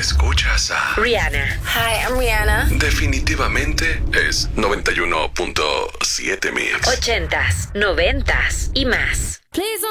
Escuchas a Rihanna. Hi, I'm Rihanna. Definitivamente es 91.7 Mix. 80s, 90s y más. Please